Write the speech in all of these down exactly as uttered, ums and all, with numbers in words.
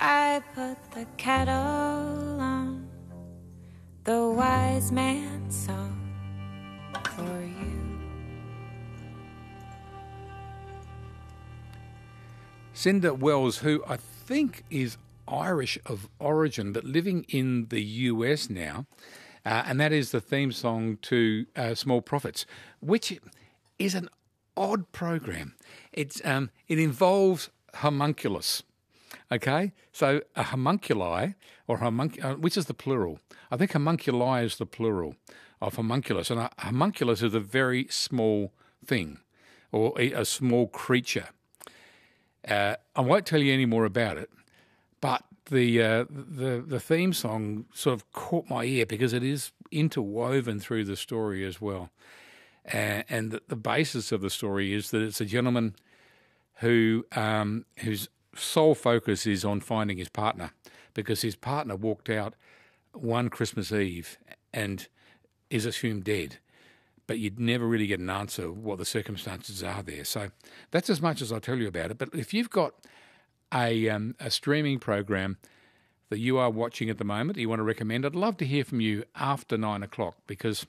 I put the kettle on, the wise man's song for you. Cinda Wells, who I think is Irish of origin, but living in the U S now, uh, and that is the theme song to uh, Small Profits, which is an odd program. It's um, it involves homunculus. Okay, so a homunculi, or homunc- uh, which is the plural? I think homunculi is the plural of homunculus, and a homunculus is a very small thing, or a, a small creature. Uh, I won't tell you any more about it, but the uh, the the theme song sort of caught my ear because it is interwoven through the story as well. Uh, and the, the basis of the story is that it's a gentleman who um, whose sole focus is on finding his partner, because his partner walked out one Christmas Eve and is assumed dead. But you'd never really get an answer what the circumstances are there. So that's as much as I'll tell you about it. But if you've got a um, a streaming program that you are watching at the moment, you want to recommend, I'd love to hear from you after nine o'clock, because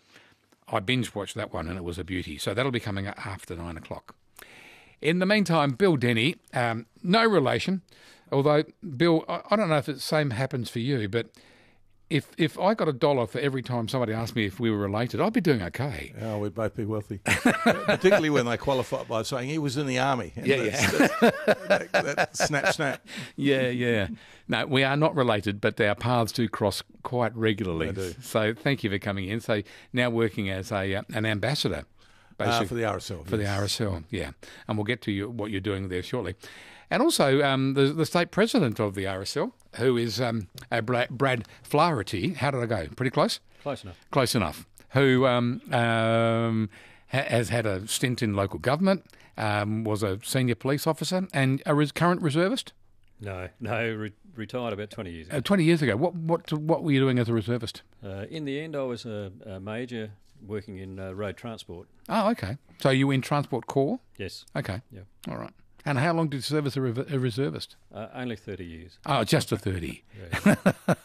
I binge watched that one and it was a beauty. So that'll be coming up after nine o'clock. In the meantime, Bill Denny, um, no relation, although, Bill, I, I don't know if the same happens for you, but If if I got a dollar for every time somebody asked me if we were related, I'd be doing okay. Oh, we'd both be wealthy. Particularly when they qualify by saying he was in the army. And yeah, yeah. that, that snap, snap. Yeah, yeah. No, we are not related, but our paths do cross quite regularly. They do. So thank you for coming in. So now working as a uh, an ambassador, Uh, for the R S L. For yes. the R S L, yeah. And we'll get to you, what you're doing there shortly. And also um, the, the state president of the R S L, who is um, uh, Brad, Brad Flaherty. How did I go? Pretty close? Close enough. Close enough. Who um, um, ha- has had a stint in local government, um, was a senior police officer, and a res- current reservist? No, no, re- retired about twenty years ago. Uh, twenty years ago. What, what, what were you doing as a reservist? Uh, in the end, I was a, a major working in uh, road transport. Oh, okay. So you were in Transport Corps? Yes. Okay. Yeah. All right. And how long did you serve as a, re- a reservist? Uh, only thirty years. Oh, just a thirty. Yeah.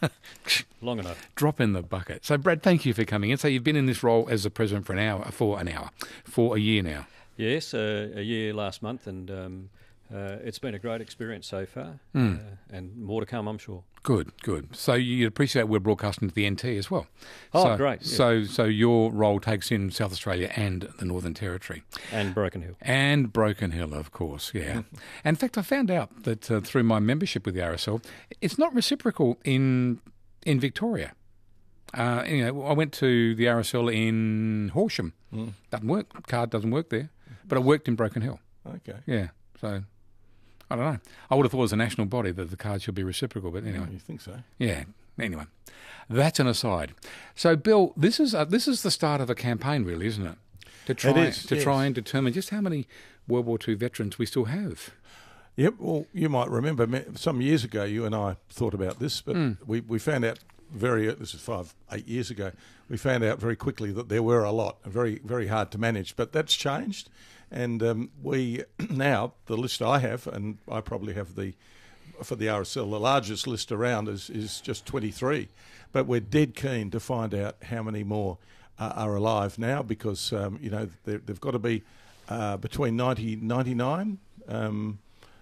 Long enough. Drop in the bucket. So, Brad, thank you for coming in. So you've been in this role as the president for an hour, for an hour, for a year now. Yes, uh, a year last month, and um, uh, it's been a great experience so far, Mm. uh, and more to come, I'm sure. Good, good. So you appreciate we're broadcasting to the N T as well. Oh, so, great, yeah. So, so your role takes in South Australia and the Northern Territory. And Broken Hill. And Broken Hill, of course, yeah. In fact, I found out that uh, through my membership with the R S L, it's not reciprocal in in Victoria. Uh, you know, I went to the R S L in Horsham. Mm. Doesn't work. Card doesn't work there. But I worked in Broken Hill. Okay. Yeah, so I don't know. I would have thought it was a national body that the card should be reciprocal, but anyway. You think so? Yeah. Anyway, that's an aside. So, Bill, this is uh, this is the start of a campaign, really, isn't it? To try It is, to yes. try and determine just how many World War Two veterans we still have. Yep. Well, you might remember me- some years ago, you and I thought about this, but Mm. we, we found out very, this is five, eight years ago, we found out very quickly that there were a lot, very, very hard to manage. But that's changed. And um, we now, the list I have, and I probably have the, for the R S L, the largest list around is, is just twenty-three. But we're dead keen to find out how many more uh, are alive now, because, um, you know, they've got to be uh, between ninety, ninety-nine, um,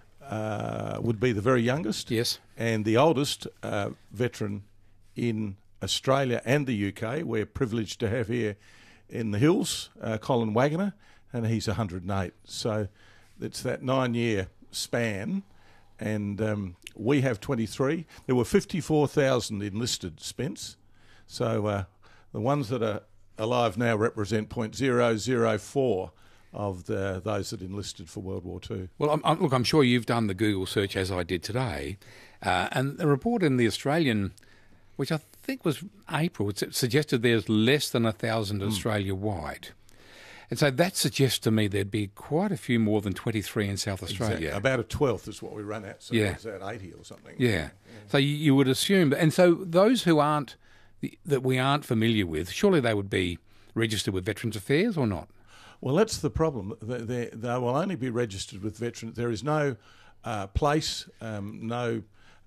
uh, would be the very youngest. Yes. And the oldest uh, veteran in Australia and the U K, we're privileged to have here in the hills, uh, Colin Waggoner, and he's one hundred and eight. So it's that nine-year span, and um, we have twenty-three. There were fifty-four thousand enlisted, Spence. So uh, the ones that are alive now represent zero point zero zero four of the, those that enlisted for World War Two. Well, I'm, I'm, look, I'm sure you've done the Google search as I did today, uh, and the report in the Australian, which I think was April, it suggested there's less than a thousand Australia-wide. And so that suggests to me there'd be quite a few more than twenty-three in South Australia. Exactly. About a twelfth is what we run at, so Yeah. it's at eighty or something. Yeah. yeah. So you, you would assume, and so those who aren't, that we aren't familiar with, surely they would be registered with Veterans Affairs or not? Well, that's the problem. They, they, they will only be registered with veterans. There is no uh, place, um, no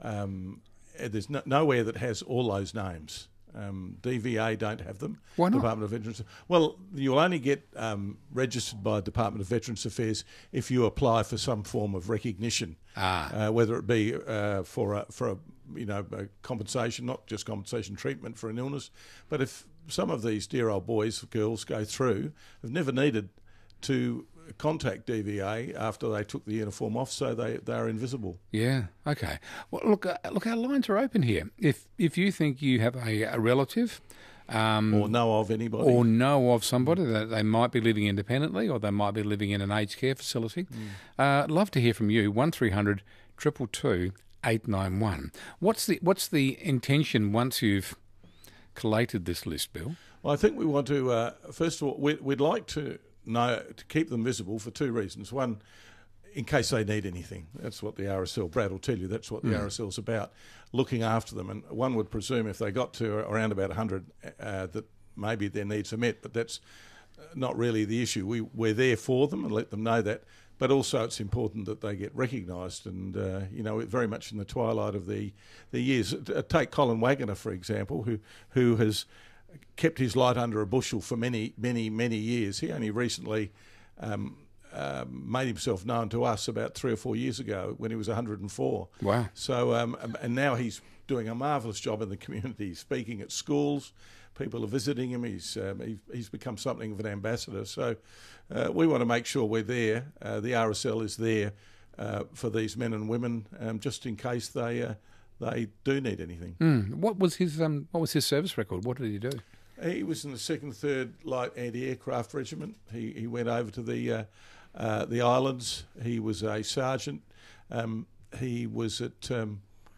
um, there's no, nowhere that has all those names. Um, D V A don't have them. Why not? Department of Veterans. Well, you'll only get um, registered by Department of Veterans Affairs if you apply for some form of recognition, Ah. uh, whether it be uh, for a, for a you know a compensation, not just compensation treatment for an illness, but if some of these dear old boys, girls go through, have never needed to contact D V A after they took the uniform off, so they they are invisible. Yeah. Okay. Well, look, uh, look, our lines are open here. If if you think you have a, a relative, um, Or know of anybody. or know of somebody that they might be living independently, or they might be living in an aged care facility, uh, love to hear from you. One three hundred two two two eight nine one. What's the what's the intention once you've collated this list, Bill? Well, I think we want to, uh, first of all, we, we'd like to know, to keep them visible for two reasons. One, in case they need anything. That's what the R S L, Brad will tell you, that's what the Mm. R S L's about, looking after them. And one would presume if they got to around about one hundred uh, that maybe their needs are met, but that's not really the issue. We, we're there for them and let them know that. But also it's important that they get recognised and, uh, you know, very much in the twilight of the, the years. Uh, Take Colin Waggoner, for example, who who has kept his light under a bushel for many, many, many years. He only recently um, uh, made himself known to us about three or four years ago when he was one hundred and four. Wow. So, um, and now he's doing a marvellous job in the community, speaking at schools. People are visiting him. He's um, he, he's become something of an ambassador. So uh, we want to make sure we're there. Uh, the R S L is there uh, for these men and women, um, just in case they uh, they do need anything. Mm. What was his um, What was his service record? What did he do? He was in the second, third Light Anti-Aircraft Regiment. He he went over to the uh, uh, the islands. He was a sergeant. Um, he was at um,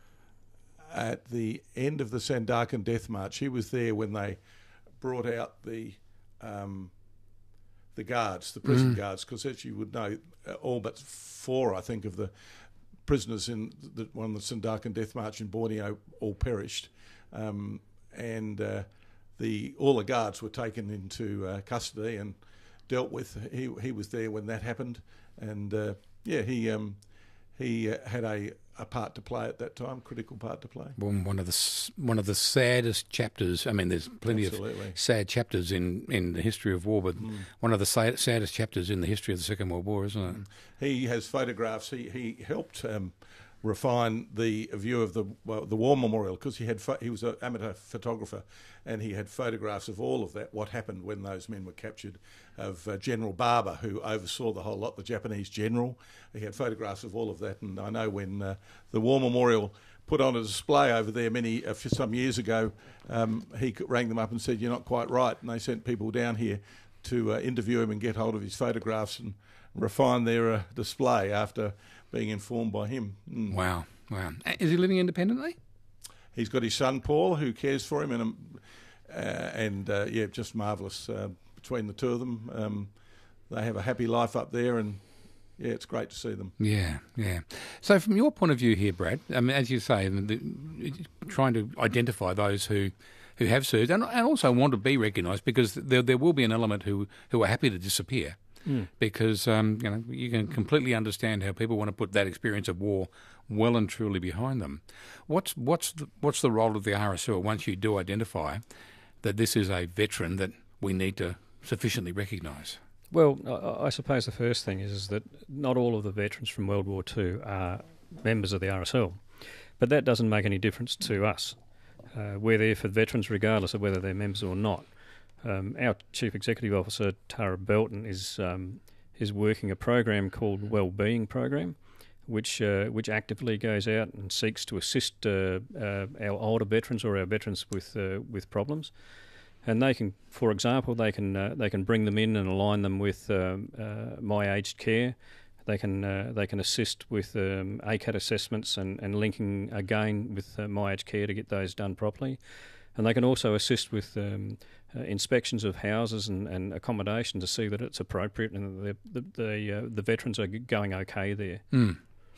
at the end of the Sandakan Death March. He was there when they brought out the um, the guards, the prison Mm. guards, because as you would know, uh, all but four, I think, of the prisoners in the one the Sandakan Death March in Borneo all perished, um, and uh, the all the guards were taken into uh, custody and dealt with. He he was there when that happened, and uh, yeah, he um, he uh, had a, a part to play at that time, critical part to play. Well, one of the s- one of the saddest chapters. I mean, there's plenty Absolutely. of sad chapters in, in the history of war, but Mm. one of the sad, saddest chapters in the history of the Second World War, isn't it? He has photographs. He he helped um, refine the view of the well, the War Memorial because he had pho- he was an amateur photographer, and he had photographs of all of that. What happened when those men were captured? Of uh, General Barber, who oversaw the whole lot, the Japanese general. He had photographs of all of that, and I know when uh, the War Memorial put on a display over there many uh, some years ago, um, he rang them up and said, "You're not quite right," and they sent people down here to uh, interview him and get hold of his photographs and refine their uh, display after being informed by him. Mm. Wow, wow. Is he living independently? He's got his son Paul, who cares for him, and um, uh, and uh, yeah, just marvellous uh, between the two of them. Um, they have a happy life up there, and yeah, it's great to see them. Yeah, yeah. So from your point of view here, Brad, I mean, as you say, the, the, trying to identify those who, who have served and, and also want to be recognised, because there there will be an element who, who are happy to disappear. Mm. Because um, you know, you can completely understand how people want to put that experience of war well and truly behind them. What's what's the, what's the role of the R S L once you do identify that this is a veteran that we need to sufficiently recognise? Well, I, I suppose the first thing is, is that not all of the veterans from World War Two are members of the R S L, but that doesn't make any difference to us. Uh, we're there for veterans regardless of whether they're members or not. Um, our Chief Executive Officer, Tara Belton, is um, is working a program called Wellbeing Program, which uh, which actively goes out and seeks to assist uh, uh, our older veterans or our veterans with uh, with problems, and they can, for example, they can uh, they can bring them in and align them with um, uh, My Aged Care. They can uh, they can assist with um, A C A T assessments and, and linking again with uh, My Aged Care to get those done properly. And they can also assist with um, uh, inspections of houses and, and accommodation to see that it's appropriate and that the the, the, uh, the veterans are going okay there. Mm.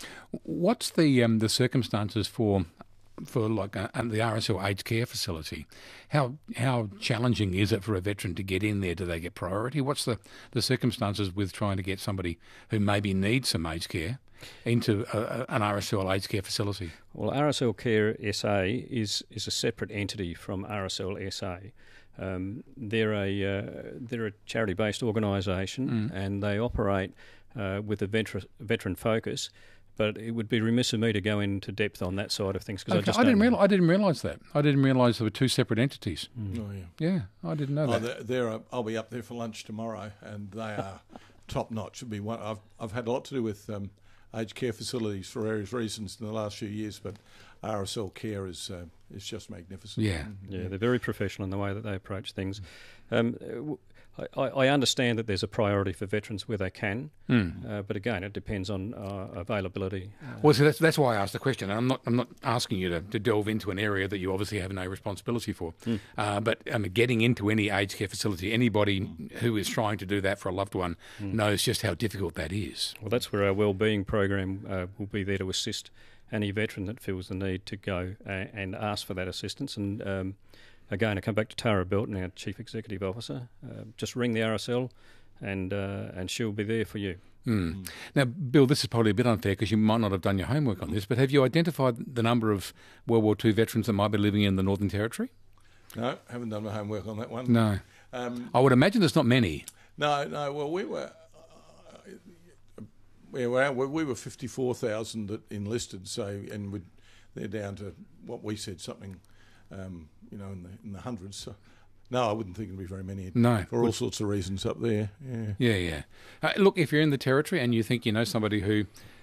What's the um, the circumstances for for like uh, the R S L aged care facility? How how challenging is it for a veteran to get in there? Do they get priority? What's the, the circumstances with trying to get somebody who maybe needs some aged care into a, a, an R S L aged care facility? Well, R S L Care S A is is a separate entity from R S L S A. Um, they're a uh, they're a charity-based organisation, mm. and they operate uh, with a veteran veteran focus. But it would be remiss of me to go into depth on that side of things because okay. I just I didn't don't realize, I didn't realise that. I didn't realise there were two separate entities. Mm. Oh yeah, yeah, I didn't know oh, that. They're, they're a, I'll be up there for lunch tomorrow, and they are top notch. Should be one. I've I've had a lot to do with um, aged care facilities for various reasons in the last few years, but R S L Care is uh, is just magnificent. Yeah, yeah, they're very professional in the way that they approach things. Um, I, I understand that there's a priority for veterans where they can, mm. uh, but again, it depends on uh, availability. Uh, well, so that's that's why I asked the question. I'm not I'm not asking you to, to delve into an area that you obviously have no responsibility for, mm. uh, but um, getting into any aged care facility, anybody mm. who is trying to do that for a loved one mm. knows just how difficult that is. Well, that's where our wellbeing program uh, will be there to assist any veteran that feels the need to go a- and ask for that assistance. And um, again, I come back to Tara Belton, our Chief Executive Officer. Uh, just ring the R S L and uh, and she'll be there for you. Mm. Mm. Now, Bill, this is probably a bit unfair because you might not have done your homework on this, but have you identified the number of World War Two veterans that might be living in the Northern Territory? No, haven't done my homework on that one. No. Um, I would imagine there's not many. No, no. Well, we were... We were we were fifty-four thousand that enlisted, so and we'd, they're down to what we said something, um, you know, in the in the hundreds. So, no, I wouldn't think it'd be very many. No, for all sorts of reasons up there. Yeah, yeah, yeah. Uh, look, if you're in the Territory and you think you know somebody who,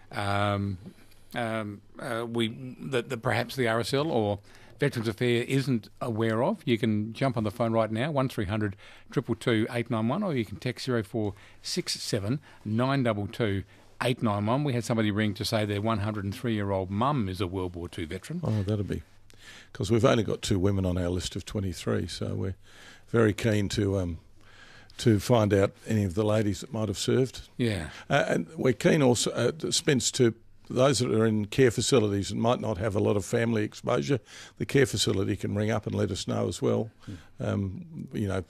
um, um, uh, we that, that perhaps the R S L or Veterans Affairs isn't aware of, you can jump on the phone right now, one three hundred two two two eight nine one, or you can text zero four six seven nine two two. eight nine one. We had somebody ring to say their one hundred three year old mum is a World War Two veteran. Oh, that'd be... Because we've only got two women on our list of twenty-three, so we're very keen to um, to find out any of the ladies that might have served. Yeah. Uh, and we're keen also, uh, Spence, to those that are in care facilities and might not have a lot of family exposure, the care facility can ring up and let us know as well. Mm. Um, you know...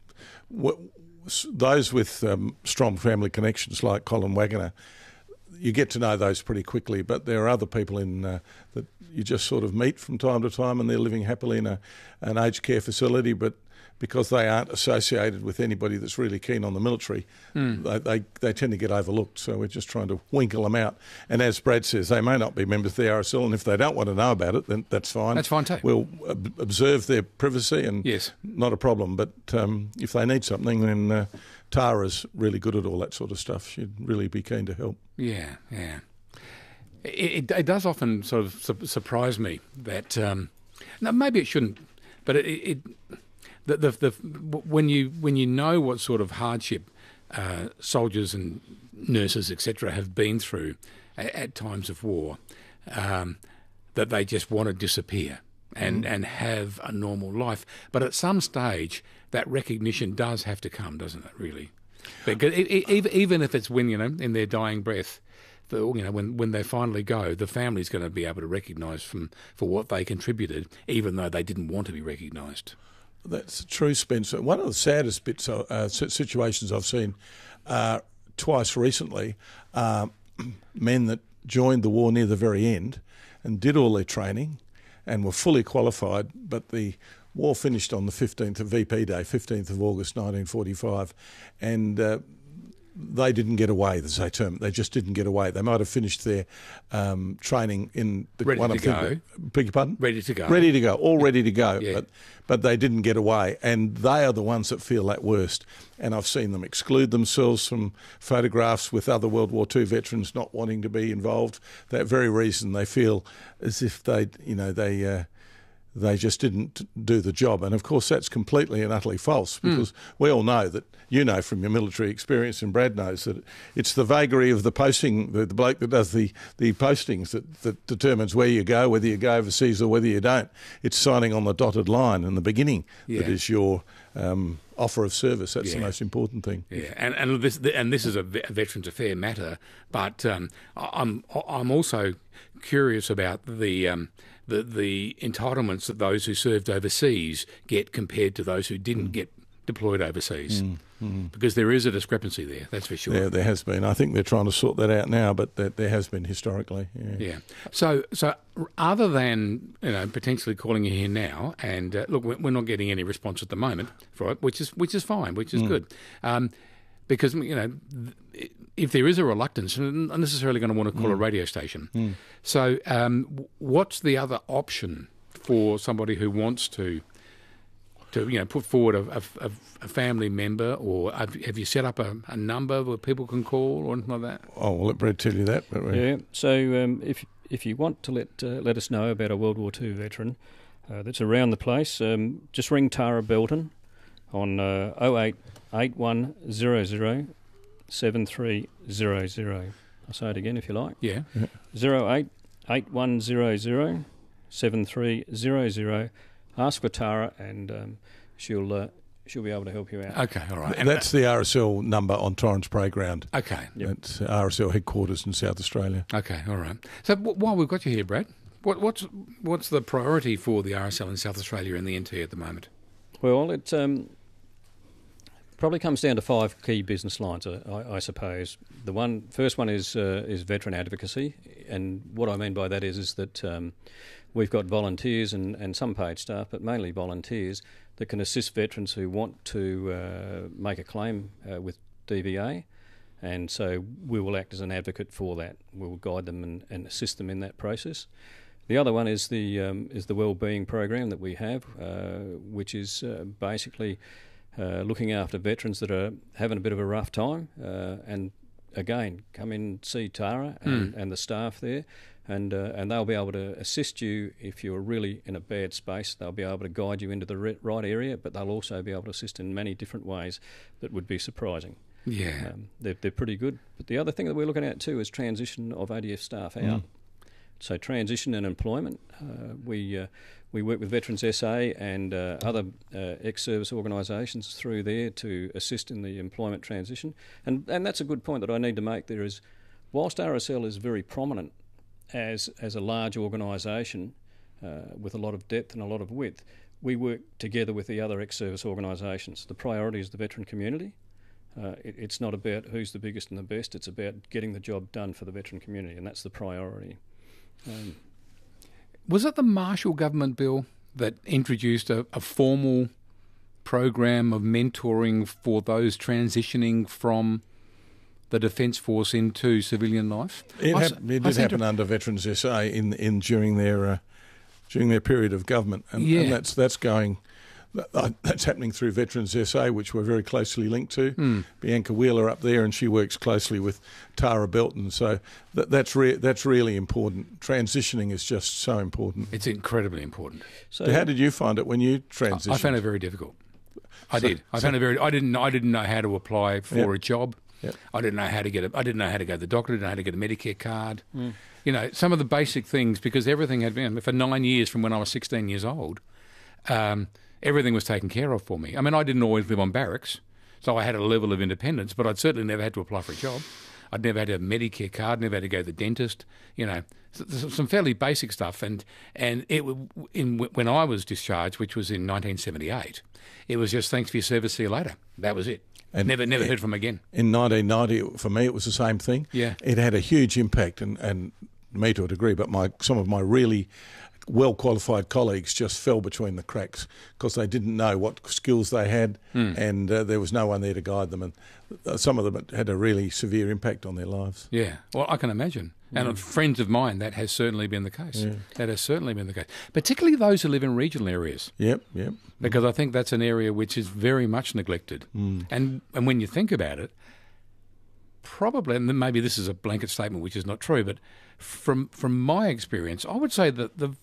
What, those with um, strong family connections like Colin Waggoner, you get to know those pretty quickly, but there are other people in uh, that you just sort of meet from time to time and they're living happily in a, an aged care facility, but because they aren't associated with anybody that's really keen on the military, mm. they, they they tend to get overlooked. So we're just trying to winkle them out. And as Brad says, they may not be members of the R S L, and if they don't want to know about it, then that's fine. That's fine too. We'll ob- observe their privacy, and yes. not a problem. But um, if they need something, then uh, Tara's really good at all that sort of stuff. She'd really be keen to help. Yeah, yeah. It, it, it does often sort of su- surprise me that, um, no, maybe it shouldn't, but it... it The, the, the, when you when you know what sort of hardship uh, soldiers and nurses, et cetera, have been through at, at times of war, um, that they just want to disappear and, mm. and have a normal life. But at some stage, that recognition does have to come, doesn't it, really? Because it, it, even if it's when, you know, in their dying breath, the, you know, when, when they finally go, the family's going to be able to recognise from for what they contributed, even though they didn't want to be recognised. That's true, Spencer. One of the saddest bits, of, uh, situations I've seen uh, twice recently, uh, men that joined the war near the very end and did all their training and were fully qualified, but the war finished on the fifteenth of V P Day, fifteenth of August nineteen forty-five, and uh, they didn't get away, as they term it. They just didn't get away. They might have finished their um, training in... The, ready one to of go. The, beg your pardon? Ready to go. Ready to go. All ready to go. Yeah. But but they didn't get away. And they are the ones that feel that worst. And I've seen them exclude themselves from photographs with other World War Two veterans not wanting to be involved. That very reason they feel as if they, you know, they... Uh, they just didn't do the job. And, of course, that's completely and utterly false because mm. we all know that, you know from your military experience, and Brad knows, that it's the vagary of the posting, the, the bloke that does the, the postings that, that determines where you go, whether you go overseas or whether you don't. It's signing on the dotted line in the beginning yeah. that is your um, offer of service. That's yeah. the most important thing. Yeah, and and this and this is a Veterans Affairs matter, but um, I'm I'm also curious about the... Um, The, the entitlements that those who served overseas get compared to those who didn't mm. get deployed overseas, Mm, mm. because there is a discrepancy there. That's for sure. There, there has been. I think they're trying to sort that out now, but there, there has been historically. Yeah. Yeah. So, so other than, you know, potentially calling you here now, and uh, look, we're we're not getting any response at the moment for it, which is which is fine, which is Mm. good, um, because, you know, th- if there is a reluctance, you're not necessarily going to want to call a radio station. Mm. So, um, w- what's the other option for somebody who wants to? To, you know, put forward a, a, a family member, or have, have you set up a, a number where people can call or anything like that? Oh, we'll let Brad tell you that. But we- Yeah. So um, if if you want to let uh, let us know about a World War Two veteran uh, that's around the place, um, just ring Tara Belton on uh, oh eight eight one zero zero seven three zero zero. I'll say it again if you like. Yeah. Zero eight eight one zero zero seven three zero zero. Ask for Tara, and um, she'll uh, she'll be able to help you out. Okay. All right. And That's the R S L number on Torrens Parade Ground. okay. Yep. That's R S L headquarters in South Australia. Okay. All right. So w- while we've got you here, Brad, what, what's what's the priority for the R S L in South Australia and the N T at the moment? Well, it um, probably comes down to five key business lines, uh, I, I suppose. The one first one is uh, is veteran advocacy, and what I mean by that is is that um, we've got volunteers and, and some paid staff, but mainly volunteers that can assist veterans who want to uh, make a claim uh, with D V A, and so we will act as an advocate for that. We will guide them and, and assist them in that process. The other one is the um, is the wellbeing program that we have, uh, which is uh, basically uh, looking after veterans that are having a bit of a rough time, uh, and again, come in, see Tara and, Mm. and the staff there, and uh, and they'll be able to assist you if you're really in a bad space. They'll be able to guide you into the re- right area, but they'll also be able to assist in many different ways that would be surprising. Yeah. Um, they're, they're pretty good. But the other thing that we're looking at too is transition of A D F staff out. Mm. So transition and employment. Uh, we uh, we work with Veterans S A and uh, other uh, ex-service organisations through there to assist in the employment transition. And and that's a good point that I need to make. There is, whilst R S L is very prominent as as a large organisation uh, with a lot of depth and a lot of width, we work together with the other ex-service organisations. The priority is the veteran community. Uh, it, it's not about who's the biggest and the best. It's about getting the job done for the veteran community, and that's the priority. Um, Was it the Marshall government bill that introduced a, a formal program of mentoring for those transitioning from the Defence Force into civilian life? It, I hap- s- it I did seem happen to- under Veterans S A in in during their uh, during their period of government, and, Yeah. and that's that's going. that- That's happening through Veterans S A, which we're very closely linked to. Hmm. Bianca Wheeler up there, and she works closely with Tara Belton. So that, that's re- that's really important. Transitioning is just so important. It's incredibly important. so How did you find it when you I, transitioned? I found it very difficult. I So- did. I so- found it very. I didn't. I didn't know how to apply for Yep. a job. Yep. I didn't know how to get. A, I didn't know how to go to the doctor. I didn't know how to get a Medicare card. You know, some of the basic things, because everything had been for nine years from when I was sixteen years old. Um, everything was taken care of for me. I mean, I didn't always live on barracks, so I had a level of independence, but I'd certainly never had to apply for a job. I'd never had a Medicare card, never had to go to the dentist, you know, s- s- some fairly basic stuff. And and it w- in when I was discharged, which was in nineteen seventy-eight, it was just thanks for your service, see you later. That was it. And never never it- heard from them again. In nineteen ninety, for me, it was the same thing. Yeah. It had a huge impact, and, and me to a degree, but my some of my really well-qualified colleagues just fell between the cracks because they didn't know what skills they had, and uh, there was no one there to guide them, and uh, some of them had a really severe impact on their lives. Yeah, well, I can imagine. And of friends of mine, that has certainly been the case. Yeah. That has certainly been the case, particularly those who live in regional areas. Yep, yep. Because I think that's an area which is very much neglected. Mm. And and when you think about it, probably, and then maybe this is a blanket statement which is not true, but from from my experience, I would say that the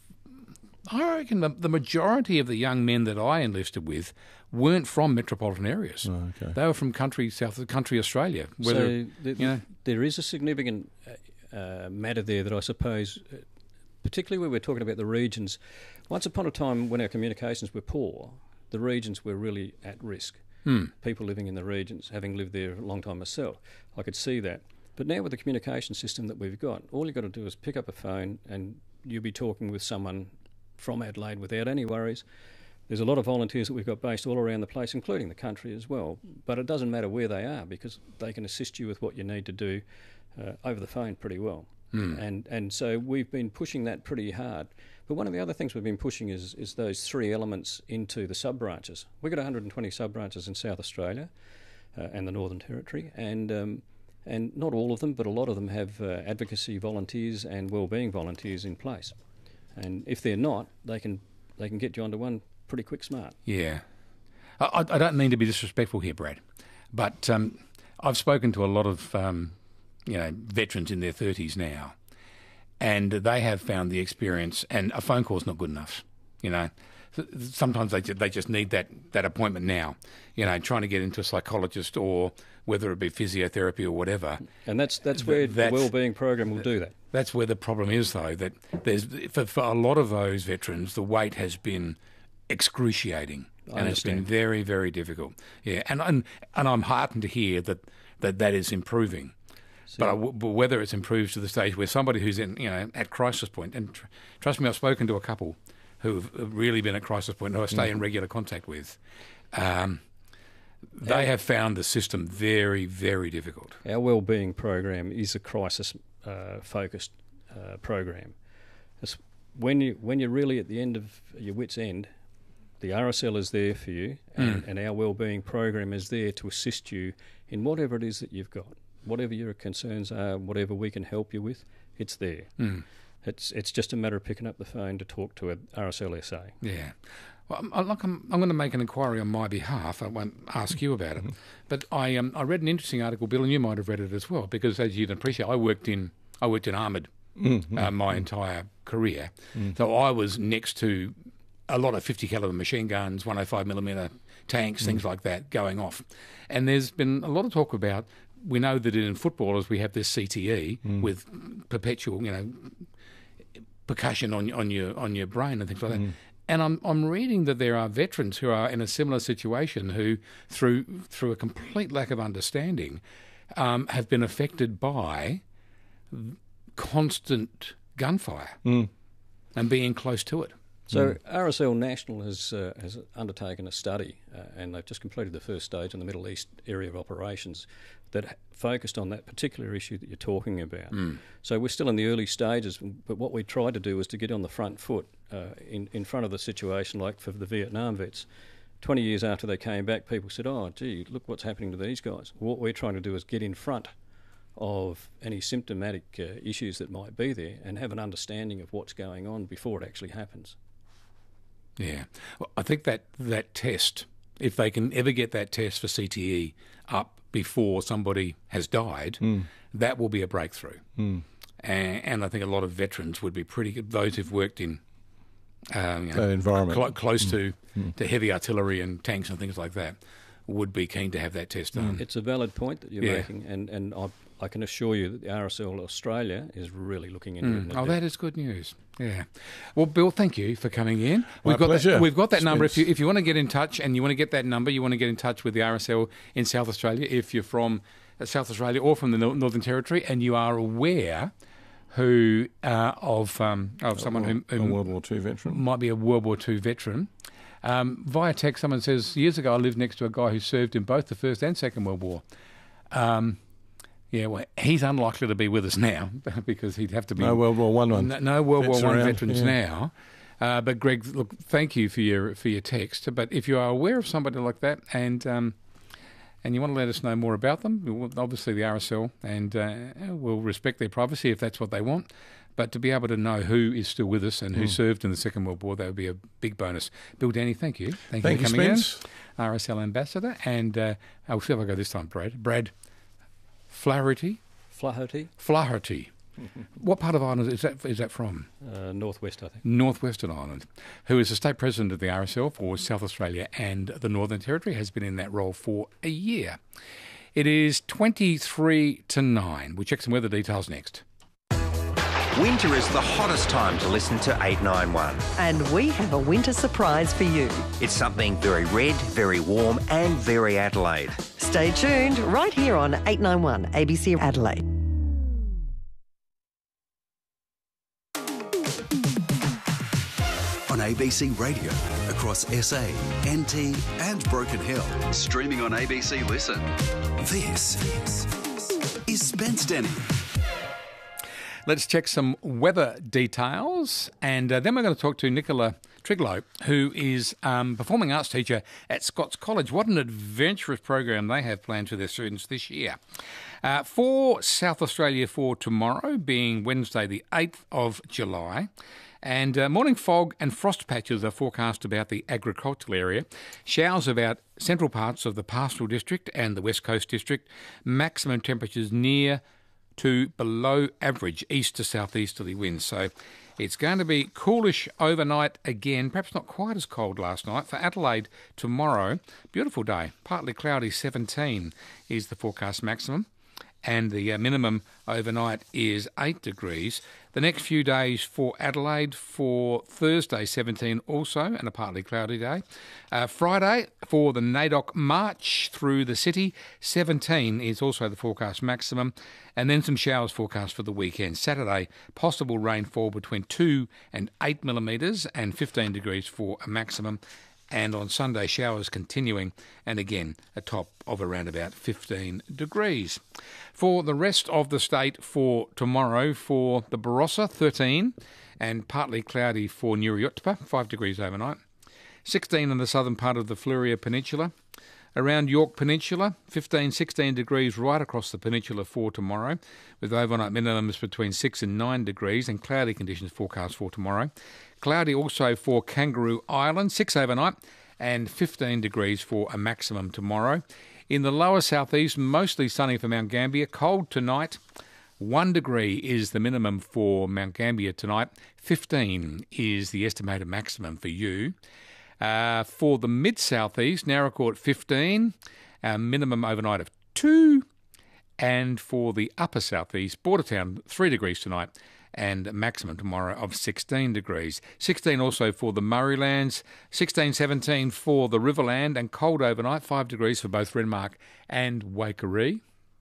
I reckon the, the majority of the young men that I enlisted with weren't from metropolitan areas. Oh, okay. They were from country south of country Australia. Whether, so the, you know, there is a significant uh, uh, matter there that I suppose, uh, particularly when we're talking about the regions. Once upon a time, when our communications were poor, the regions were really at risk. hmm, People living in the regions, having lived there a long time myself, I could see that. But now with the communication system that we've got, all you've got to do is pick up a phone and you'll be talking with someone from Adelaide without any worries. There's a lot of volunteers that we've got based all around the place, including the country as well. But it doesn't matter where they are because they can assist you with what you need to do uh, over the phone pretty well. Mm. And and so we've been pushing that pretty hard. But one of the other things we've been pushing is is those three elements into the sub-branches. We've got one hundred twenty sub-branches in South Australia uh, and the Northern Territory, and um, and not all of them, but a lot of them have uh, advocacy volunteers and wellbeing volunteers in place. And if they're not, they can they can get you onto one pretty quick smart. Yeah. I, I don't mean to be disrespectful here, Brad, but um, I've spoken to a lot of um, you know veterans in their thirties now, and they have found the experience, and a phone call's not good enough. You know, sometimes they they just need that, that appointment now. You know, trying to get into a psychologist or whether it be physiotherapy or whatever. And that's that's where that's, the wellbeing program will do that. That's where the problem is, though, that there's for, for a lot of those veterans, the wait has been excruciating, I and understand. It's been very, very difficult. Yeah, and and, and I'm heartened to hear that that, that is improving. So, but, I, but whether it's improved to the stage where somebody who's in, you know, at crisis point, and tr- trust me, I've spoken to a couple who've really been at crisis point, who I stay mm. in regular contact with. Um, they our, have found the system very, very difficult. Our wellbeing program is a crisis-focused uh, uh, program. It's when you when you're really at the end of your wit's end, the R S L is there for you, and, mm. and our wellbeing program is there to assist you in whatever it is that you've got. Whatever your concerns are, whatever we can help you with, it's there. Mm. It's it's just a matter of picking up the phone to talk to a R S L S A. Yeah. Well, I'm, I'm, I'm going to make an inquiry on my behalf. I won't ask you about it. But I um, I read an interesting article, Bill, and you might have read it as well, because as you'd appreciate, I worked in I worked in armoured mm-hmm. uh, my entire career. Mm. So I was next to a lot of fifty caliber machine guns, one oh five millimeter tanks, mm. things like that going off. And there's been a lot of talk about, we know that in footballers we have this C T E mm. with perpetual, you know, percussion on on your on your brain and things like that. Mm. And I'm I'm reading that there are veterans who are in a similar situation who, through through a complete lack of understanding, um, have been affected by constant gunfire mm. and being close to it. So mm. R S L National has uh, has undertaken a study, uh, and they've just completed the first stage in the Middle East area of operations that focused on that particular issue that you're talking about. Mm. So we're still in the early stages, but what we tried to do was to get on the front foot uh, in, in front of the situation, like for the Vietnam vets. twenty years after they came back, people said, oh, gee, look what's happening to these guys. What we're trying to do is get in front of any symptomatic uh, issues that might be there and have an understanding of what's going on before it actually happens. Yeah. Well, I think that that test, if they can ever get that test for C T E up before somebody has died, mm. that will be a breakthrough. Mm. And, and I think a lot of veterans would be pretty good, those who've worked in um, you know, environment cl- close mm. to, mm. to heavy artillery and tanks and things like that, would be keen to have that test done. Mm. It's a valid point that you're yeah. making, and, and I, I can assure you that the R S L Australia is really looking into mm. it. Oh, that is good news. Yeah. Well, Bill, thank you for coming in. My We've got pleasure. that, we've got that Spence. number. If you if you want to get in touch and you want to get that number, you want to get in touch with the R S L in South Australia. If you're from South Australia or from the Northern Territory, and you are aware who uh, of um, of someone who, who a World War Two veteran might be a World War Two veteran. Um, via text, someone says, years ago I lived next to a guy who served in both the First and Second World War. Um, yeah, well, he's unlikely to be with us now because he'd have to be... No World War One ones. No, no World War One veterans yeah. now. Uh, but, Greg, look, thank you for your for your text. But if you are aware of somebody like that and um, and you want to let us know more about them, obviously the R S L, and uh, we'll respect their privacy if that's what they want. But to be able to know who is still with us and who mm. served in the Second World War, that would be a big bonus. Bill Danny, thank you. Thank, thank you for you, coming Spence. in. R S L Ambassador. And uh, I'll see if I go this time, Brad. Brad Flaherty? Flaherty. Flaherty. What part of Ireland is that, is that from? Uh, Northwest, I think. Northwestern Ireland. Who is the State President of the R S L for South Australia and the Northern Territory, has been in that role for a year. It is twenty-three to nine. We'll check some weather details next. Winter is the hottest time to listen to eight nine one. And we have a winter surprise for you. It's something very red, very warm and very Adelaide. Stay tuned right here on eight nine one A B C Adelaide. On A B C Radio across S A, N T and Broken Hill. Streaming on A B C Listen. This is Spence Denny. Let's check some weather details, and uh, then we're going to talk to Nicola Triglow, who is um, performing arts teacher at Scots College. What an adventurous program they have planned for their students this year. Uh, for South Australia for tomorrow, being Wednesday the eighth of July, and uh, morning fog and frost patches are forecast about the agricultural area. Showers about central parts of the Pastoral District and the West Coast District. Maximum temperatures near to below average east to southeasterly winds. So it's going to be coolish overnight again, perhaps not quite as cold last night. For Adelaide tomorrow, beautiful day, partly cloudy, seventeen is the forecast maximum, and the uh, minimum overnight is eight degrees. The next few days for Adelaide, for Thursday seventeen also, and a partly cloudy day. Uh, Friday for the NAIDOC March through the city, seventeen is also the forecast maximum, and then some showers forecast for the weekend. Saturday, possible rainfall between two and eight millimetres and fifteen degrees for a maximum. And on Sunday, showers continuing, and again, a top of around about fifteen degrees. For the rest of the state for tomorrow, for the Barossa, thirteen, and partly cloudy for Nuriootpa, five degrees overnight. sixteen in the southern part of the Fleurieu Peninsula. Around York Peninsula, fifteen, sixteen degrees right across the peninsula for tomorrow, with overnight minimums between six and nine degrees, and cloudy conditions forecast for tomorrow. Cloudy also for Kangaroo Island, six overnight, and fifteen degrees for a maximum tomorrow. In the lower southeast, mostly sunny for Mount Gambier. Cold tonight. One degree is the minimum for Mount Gambier tonight. fifteen is the estimated maximum for you. Uh, for the mid-southeast, Narracourt fifteen, uh, minimum overnight of two. And for the upper southeast, Bordertown three degrees tonight, and a maximum tomorrow of sixteen degrees. sixteen also for the Murraylands, sixteen, seventeen for the Riverland, and cold overnight, five degrees for both Renmark and Waikerie.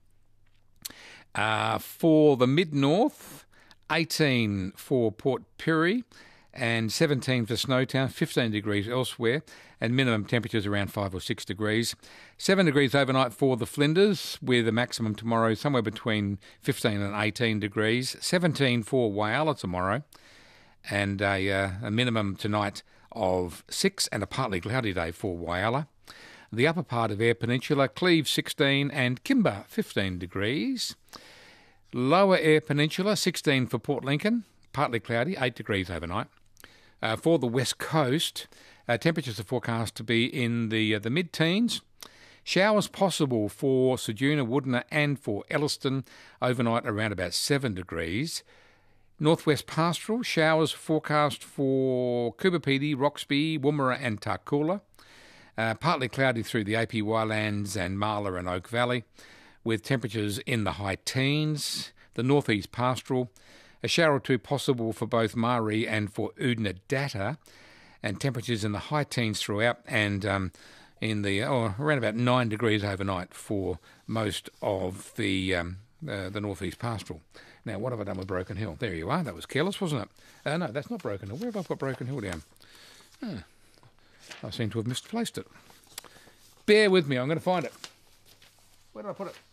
Uh, for the mid-north, eighteen for Port Pirie, and seventeen for Snowtown, fifteen degrees elsewhere, and minimum temperatures around five or six degrees. seven degrees overnight for the Flinders, with a maximum tomorrow somewhere between fifteen and eighteen degrees. seventeen for Whyalla tomorrow, and a, uh, a minimum tonight of six, and a partly cloudy day for Whyalla. The upper part of Eyre Peninsula, Cleve sixteen and Kimber fifteen degrees. Lower Eyre Peninsula, sixteen for Port Lincoln, partly cloudy, eight degrees overnight. Uh, for the west coast, uh, temperatures are forecast to be in the uh, the mid-teens. Showers possible for Ceduna, Woodner and for Elliston, overnight around about seven degrees. Northwest Pastoral, showers forecast for Coober Pedy, Roxby, Woomera and Tarcoola. Uh, partly cloudy through the A P Y lands and Marla and Oak Valley, with temperatures in the high teens. The Northeast Pastoral, a shower or two possible for both Maree and for Oodnadatta, and temperatures in the high teens throughout, and um, in the oh, around about nine degrees overnight for most of the um, uh, the Northeast Pastoral. Now, what have I done with Broken Hill? There you are. That was careless, wasn't it? Uh, no, that's not Broken Hill. Where have I put Broken Hill down? Oh, I seem to have misplaced it. Bear with me. I'm going to find it. Where did I put it?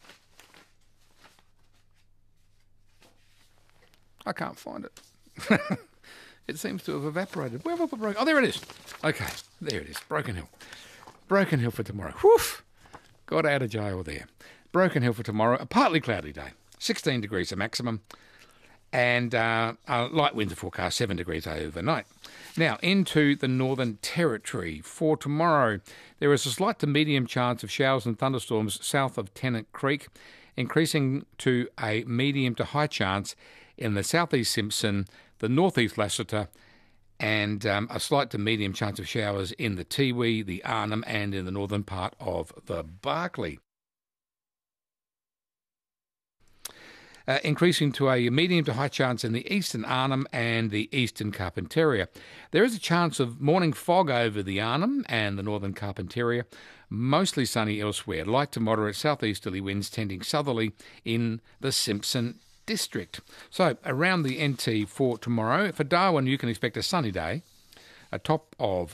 I can't find it. It seems to have evaporated. Where have I put Broken? Oh, there it is. Okay, there it is. Broken Hill. Broken Hill for tomorrow. Whew! Got out of jail there. Broken Hill for tomorrow. A partly cloudy day. sixteen degrees the maximum. And uh, uh, light winds are forecast, seven degrees overnight. Now, into the Northern Territory. For tomorrow, there is a slight to medium chance of showers and thunderstorms south of Tennant Creek, increasing to a medium to high chance in the southeast Simpson, the northeast Lassiter, and um, a slight to medium chance of showers in the Tiwi, the Arnhem, and in the northern part of the Barkly. Uh, increasing to a medium to high chance in the eastern Arnhem and the eastern Carpentaria. There is a chance of morning fog over the Arnhem and the northern Carpentaria, mostly sunny elsewhere. Light to moderate southeasterly winds tending southerly in the Simpson district. So around the N T for tomorrow, for Darwin you can expect a sunny day atop of